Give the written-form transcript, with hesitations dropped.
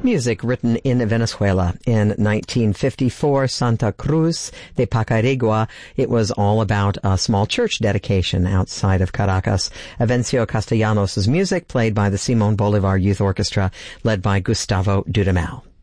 music written in Venezuela. In 1954, Santa Cruz de Pacarigua, it was all about a small church dedication outside of Caracas. Avencio Castellanos' music played by the Simón Bolívar Youth Orchestra, led by Gustavo Dudamel.